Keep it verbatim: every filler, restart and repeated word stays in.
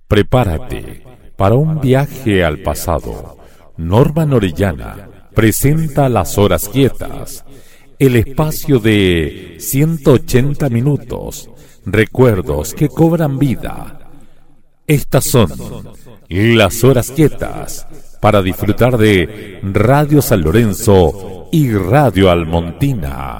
Prepárate para un viaje al pasado. Norman Orellana presenta Las Horas Quietas, el espacio de ciento ochenta minutos, recuerdos que cobran vida. Estas son Las Horas Quietas, para disfrutar de Radio San Lorenzo y Radio Almontina.